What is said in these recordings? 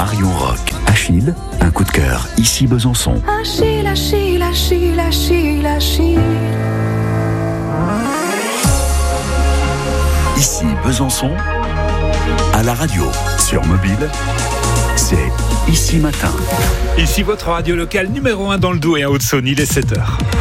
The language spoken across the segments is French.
Marion Rock. Achille, un coup de cœur, ici Besançon. Achille, Achille, Achille, Achille, Achille. Ici Besançon, à la radio, sur mobile, c'est Ici Matin. Ici votre radio locale numéro 1 dans le Doubs et en Haute-Saône, il est 7h.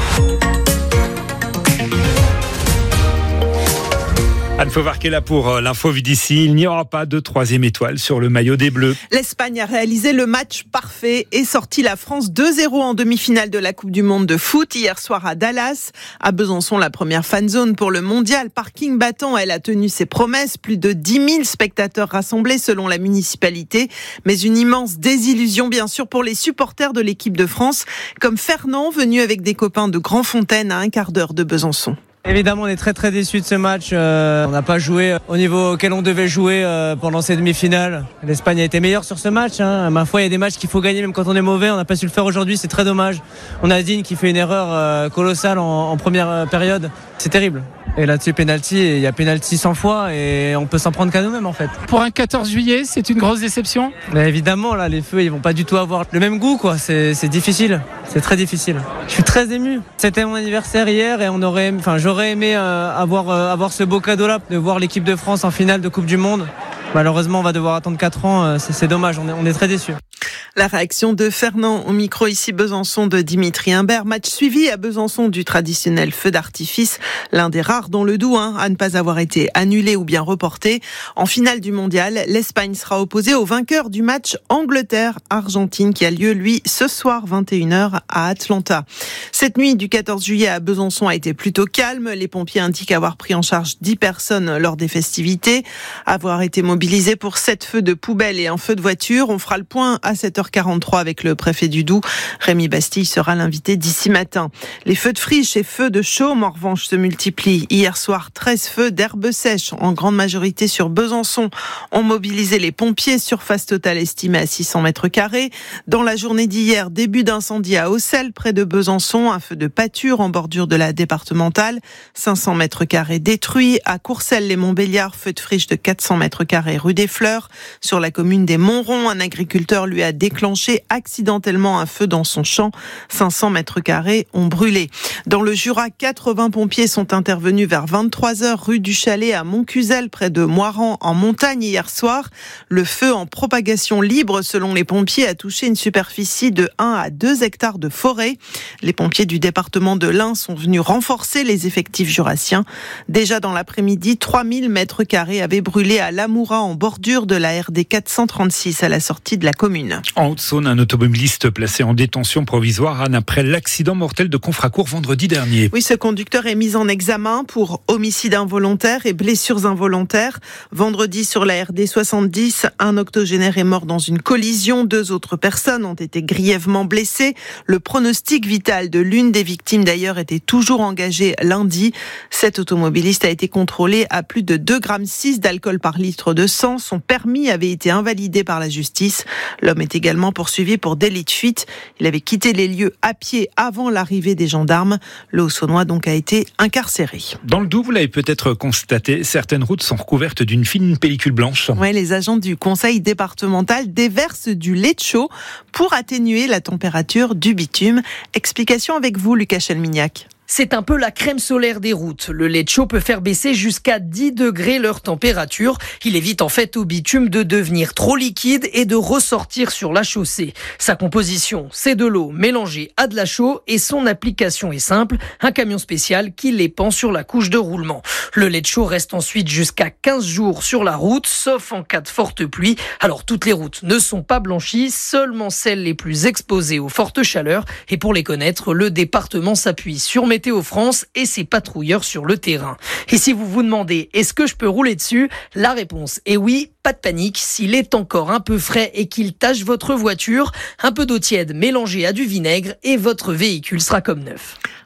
Anne Fauvarque est là pour l'info vue d'ici. Il n'y aura pas de 3e étoile sur le maillot des Bleus. L'Espagne a réalisé le match parfait et sorti la France 2-0 en demi-finale de la Coupe du Monde de foot hier soir à Dallas. À Besançon, la première fanzone pour le mondial. Parking battant, elle a tenu ses promesses. Plus de 10 000 spectateurs rassemblés selon la municipalité. Mais une immense désillusion bien sûr pour les supporters de l'équipe de France, comme Fernand, venu avec des copains de Grandfontaine à un quart d'heure de Besançon. Évidemment, on est très déçus de ce match. On n'a pas joué au niveau auquel on devait jouer pendant ces demi-finales. L'Espagne a été meilleure sur ce match. Ma foi, il y a des matchs qu'il faut gagner même quand on est mauvais. On n'a pas su le faire aujourd'hui, c'est très dommage. On a Digne qui fait une erreur colossale en première période. C'est terrible. Et là-dessus, penalty, il y a penalty 100 fois et on peut s'en prendre qu'à nous-mêmes en fait. Pour un 14 juillet, c'est une grosse déception. Mais évidemment, là, les feux, ils vont pas du tout avoir le même goût, quoi. C'est difficile. C'est très difficile. Je suis très ému. C'était mon anniversaire hier et j'aurais aimé avoir ce beau cadeau-là, de voir l'équipe de France en finale de Coupe du Monde. Malheureusement, on va devoir attendre 4 ans. C'est dommage. On est très déçus. La réaction de Fernand au micro ici Besançon de Dimitri Imbert. Match suivi à Besançon du traditionnel feu d'artifice, l'un des rares dans le Doubs à ne pas avoir été annulé ou bien reporté. En finale du mondial, l'Espagne sera opposée au vainqueur du match Angleterre-Argentine qui a lieu, lui, ce soir 21h à Atlanta. Cette nuit du 14 juillet à Besançon a été plutôt calme. Les pompiers indiquent avoir pris en charge 10 personnes lors des festivités, avoir été mobilisés pour 7 feux de poubelle et un feu de voiture. On fera le point à 7h43 avec le préfet du Doubs. Rémi Bastille sera l'invité d'ici matin. Les feux de friche et feux de chaume, en revanche, se multiplient. Hier soir, 13 feux d'herbe sèche, en grande majorité sur Besançon, ont mobilisé les pompiers. Surface totale estimée à 600 mètres carrés. Dans la journée d'hier, début d'incendie à Auxelles, près de Besançon. Un feu de pâture en bordure de la départementale. 500 mètres carrés détruits. À Courcelles-les-Montbéliards, feu de friche de 400 mètres carrés rue des Fleurs. Sur la commune des Montrons, un agriculteur lui a déclenché accidentellement un feu dans son champ. 500 mètres carrés ont brûlé. Dans le Jura, 80 pompiers sont intervenus vers 23h rue du Chalet à Montcuzel, près de Moiran en montagne hier soir. Le feu en propagation libre, selon les pompiers, a touché une superficie de 1 à 2 hectares de forêt. Les pompiers du département de l'Ain sont venus renforcer les effectifs jurassiens. Déjà dans l'après-midi, 3000 mètres carrés avaient brûlé à Lamoura en bordure de la RD 436 à la sortie de la commune. En Haute-Saône, un automobiliste placé en détention provisoire après l'accident mortel de Confracourt vendredi dernier. Oui, ce conducteur est mis en examen pour homicide involontaire et blessures involontaires. Vendredi, sur la RD 70, un octogénaire est mort dans une collision. 2 autres personnes ont été grièvement blessées. Le pronostic vital de l'une des victimes, d'ailleurs, était toujours engagé lundi. Cet automobiliste a été contrôlé à plus de 2,6 g d'alcool par litre de sang. Son permis avait été invalidé par la justice. L'homme est également poursuivi pour délit de fuite. Il avait quitté les lieux à pied avant l'arrivée des gendarmes. Le Haut-Saônois donc a été incarcéré. Dans le Doubs, vous l'avez peut-être constaté, certaines routes sont recouvertes d'une fine pellicule blanche. Oui, les agents du conseil départemental déversent du lait de chaux pour atténuer la température du bitume. Explication avec vous, Lucas Chelmignac. C'est un peu la crème solaire des routes. Le lait de chaux peut faire baisser jusqu'à 10 degrés leur température. Il évite en fait au bitume de devenir trop liquide et de ressortir sur la chaussée. Sa composition, c'est de l'eau mélangée à de la chaux et son application est simple. Un camion spécial qui les pend sur la couche de roulement. Le lait de chaux reste ensuite jusqu'à 15 jours sur la route, sauf en cas de forte pluie. Alors toutes les routes ne sont pas blanchies, seulement celles les plus exposées aux fortes chaleurs. Et pour les connaître, le département s'appuie sur Météo France et ses patrouilleurs sur le terrain. Et si vous vous demandez, est-ce que je peux rouler dessus ? La réponse est oui, pas de panique. S'il est encore un peu frais et qu'il tache votre voiture, un peu d'eau tiède mélangée à du vinaigre et votre véhicule sera comme neuf.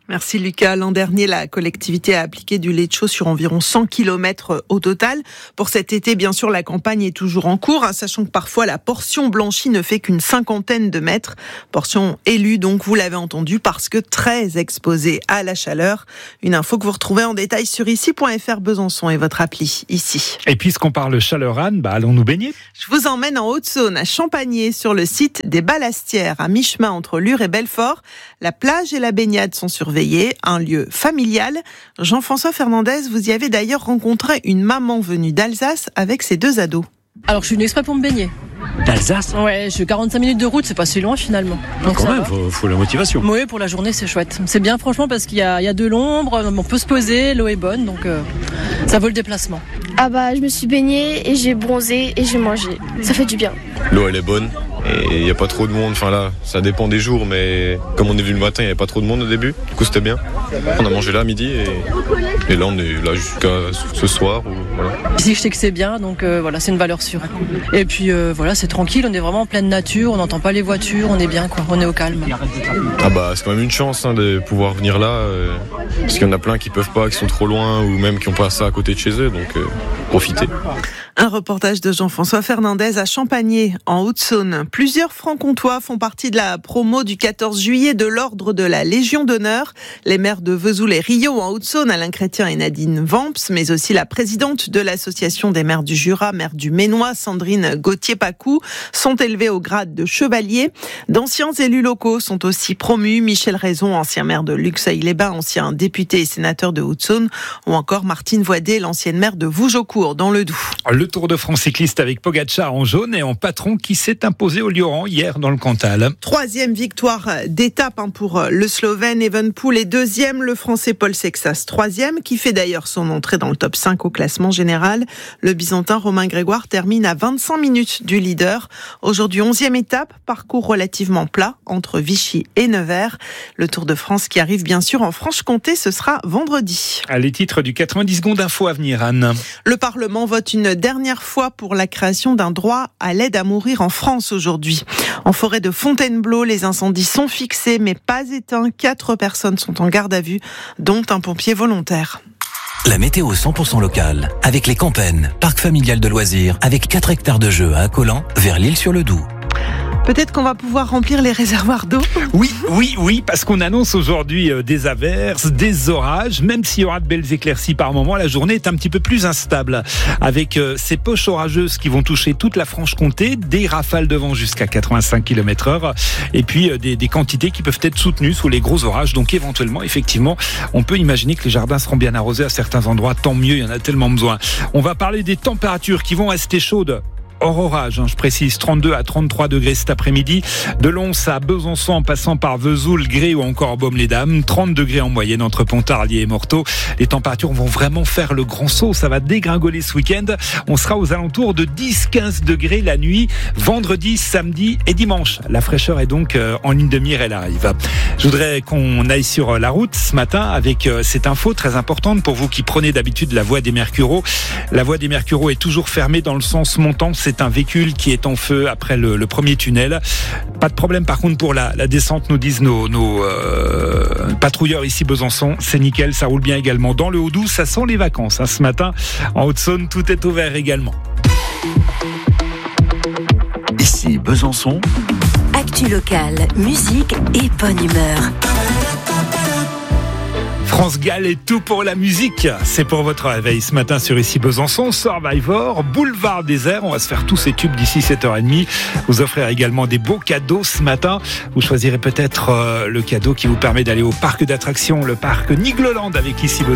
Merci Lucas. L'an dernier, la collectivité a appliqué du lecho sur environ 100 km au total. Pour cet été, bien sûr, la campagne est toujours en cours, sachant que parfois la portion blanchie ne fait qu'une 50aine de mètres. Portion élue, donc, vous l'avez entendu, parce que très exposée à la chaleur. Une info que vous retrouvez en détail sur ici.fr Besançon et votre appli ici. Et puisqu'on parle chaleur, Anne, allons-nous baigner ? Je vous emmène en Haute-Saône, à Champagné, sur le site des Ballastières, à mi-chemin entre Lure et Belfort. La plage et la baignade sont surveillées. Un lieu familial. Jean-François Fernandez, vous y avez d'ailleurs rencontré une maman venue d'Alsace avec ses 2 ados. Alors je suis venue exprès pour me baigner. D'Alsace ? Ouais, je suis 45 minutes de route, c'est pas si loin finalement. Donc quand même, faut la motivation. Oui, pour la journée c'est chouette. C'est bien franchement parce qu'il y a de l'ombre, on peut se poser, l'eau est bonne, donc ça vaut le déplacement. Je me suis baignée et j'ai bronzé et j'ai mangé. Ça fait du bien. L'eau elle est bonne et il n'y a pas trop de monde. Enfin là, ça dépend des jours, mais comme on est venu le matin, il n'y avait pas trop de monde au début. Du coup c'était bien. On a mangé là à midi et là on est là jusqu'à ce soir. Voilà. Ici je sais que c'est bien, donc voilà, c'est une valeur sûre. Et puis voilà, c'est tranquille, on est vraiment en pleine nature, on n'entend pas les voitures, on est bien quoi, on est au calme. C'est quand même une chance de pouvoir venir là, parce qu'il y en a plein qui peuvent pas, qui sont trop loin ou même qui n'ont pas ça à côté de chez eux, donc profitez. Un reportage de Jean-François Fernandez à Champagné, en Haute-Saône. Plusieurs francs-comtois font partie de la promo du 14 juillet de l'Ordre de la Légion d'honneur. Les maires de Vesoul et Rio en Haute-Saône, Alain Chrétien et Nadine Vamps, mais aussi la présidente de l'association des maires du Jura, maire du Ménois, Sandrine Gauthier-Pacou, sont élevés au grade de chevalier. D'anciens élus locaux sont aussi promus. Michel Raison, ancien maire de Luxeuil-les-Bains, ancien député et sénateur de Haute-Saône, ou encore Martine Voidet, l'ancienne maire de Vougeaucourt, dans le Doubs. Le Tour de France cycliste avec Pogacar en jaune et en patron qui s'est imposé au Lioran hier dans le Cantal. 3e victoire d'étape pour le Slovène Evenepoel et 2e le Français Paul Sexas. 3e qui fait d'ailleurs son entrée dans le top 5 au classement général. Le Byzantin Romain Grégoire termine à 25 minutes du leader. Aujourd'hui 11e étape, parcours relativement plat entre Vichy et Nevers. Le Tour de France qui arrive bien sûr en Franche-Comté, ce sera vendredi. Les titres du 90 secondes info à venir, Anne. Le Parlement vote une dernière fois pour la création d'un droit à l'aide à mourir en France aujourd'hui. En forêt de Fontainebleau, les incendies sont fixés mais pas éteints. 4 personnes sont en garde à vue, dont un pompier volontaire. La météo 100% locale, avec les Campennes, parc familial de loisirs, avec 4 hectares de jeux à Accolan, vers l'Île-sur-le-Doubs. Peut-être qu'on va pouvoir remplir les réservoirs d'eau. Oui, parce qu'on annonce aujourd'hui des averses, des orages, même s'il y aura de belles éclaircies par moment, la journée est un petit peu plus instable. Avec ces poches orageuses qui vont toucher toute la Franche-Comté, des rafales de vent jusqu'à 85 km/h, et puis des quantités qui peuvent être soutenues sous les gros orages. Donc éventuellement, effectivement, on peut imaginer que les jardins seront bien arrosés à certains endroits. Tant mieux, il y en a tellement besoin. On va parler des températures qui vont rester chaudes. Hors orage, je précise, 32 à 33 degrés cet après-midi. De Lons à Besançon, en passant par Vesoul, Gré ou encore Baume-les-Dames. 30 degrés en moyenne entre Pontarlier et Morteau. Les températures vont vraiment faire le grand saut. Ça va dégringoler ce week-end. On sera aux alentours de 10-15 degrés la nuit, vendredi, samedi et dimanche. La fraîcheur est donc en ligne de mire, elle arrive. Je voudrais qu'on aille sur la route ce matin avec cette info très importante pour vous qui prenez d'habitude la voie des Mercureaux. La voie des Mercureaux est toujours fermée dans le sens montant. C'est un véhicule qui est en feu après le premier tunnel. Pas de problème par contre pour la descente, nous disent nos patrouilleurs ici Besançon. C'est nickel, ça roule bien également. Dans le Haut-Doubs, ça sent les vacances. Ce matin, en Haute-Saône, tout est ouvert également. Ici Besançon. Actu locale, musique et bonne humeur. France Gall est tout pour la musique. C'est pour votre réveil ce matin sur Ici Besançon, Survivor, Boulevard Désert. On va se faire tous ces tubes d'ici 7h30. Vous offrir également des beaux cadeaux ce matin. Vous choisirez peut-être le cadeau qui vous permet d'aller au parc d'attractions, le parc Nigloland avec Ici Besançon.